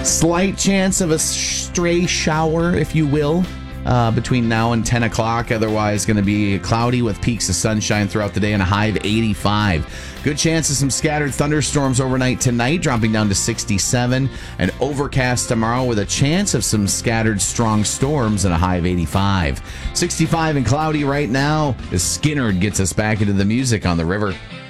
Slight chance of a stray shower, if you will, between now and 10 o'clock. Otherwise, going to be cloudy with peaks of sunshine throughout the day and a high of 85. Good chance of some scattered thunderstorms overnight tonight, dropping down to 67. And overcast tomorrow with a chance of some scattered strong storms and a high of 85. 65 and cloudy right now as Skinner gets us back into the music on the river.